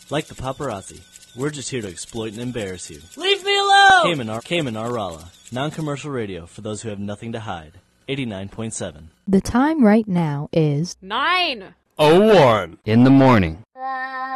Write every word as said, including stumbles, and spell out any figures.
Like the paparazzi, we're just here to exploit and embarrass you. Leave me alone! Cayman, Ar- Cayman Ar Rala, non-commercial radio for those who have nothing to hide. eighty-nine point seven. The time right now is Nine. Oh one. In the morning.